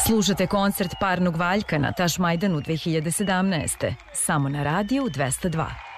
Slušate koncert Parnog Valjka na Tašmajdanu 2017. Samo na radiju 202.